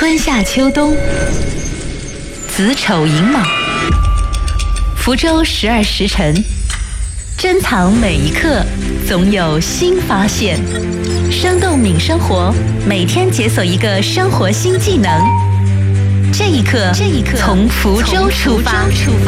春夏秋冬，子丑寅卯，福州12时辰，珍藏每一刻，总有新发现。生动敏生活，每天解锁一个生活新技能。这一刻，从福州出发。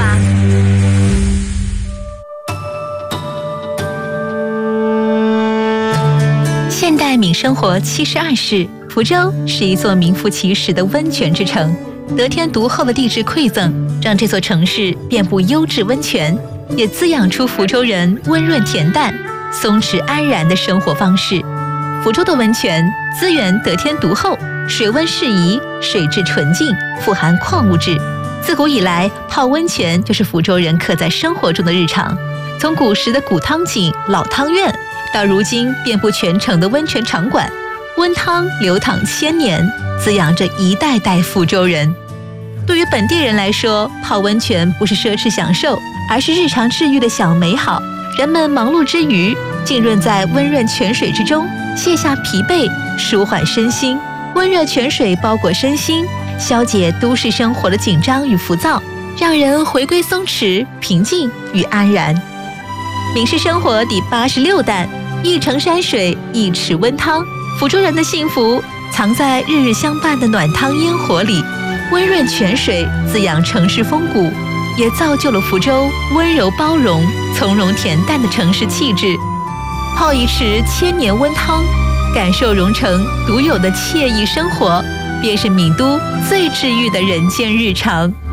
现代敏生活72市，福州是一座名副其实的温泉之城。得天独厚的地质馈赠，让这座城市遍布优质温泉，也滋养出福州人温润恬淡、松弛安然的生活方式。福州的温泉资源得天独厚，水温适宜，水质纯净，富含矿物质。自古以来，泡温泉就是福州人刻在生活中的日常。从古时的古汤井、老汤院，到如今遍布全城的温泉场馆，温汤流淌千年，滋养着一代代福州人。对于本地人来说，泡温泉不是奢侈享受，而是日常治愈的小美好。人们忙碌之余，浸润在温润泉水之中，卸下疲惫，舒缓身心。温热泉水包裹身心，消解都市生活的紧张与浮躁，让人回归松弛、平静与安然。闽式生活第86弹，一城山水，一池温汤。福州人的幸福藏在日日相伴的暖汤烟火里。温润泉水滋养城市风骨，也造就了福州温柔包容、从容恬淡的城市气质。泡一池千年温汤，感受蓉城独有的惬意生活，便是闽都最治愈的人间日常。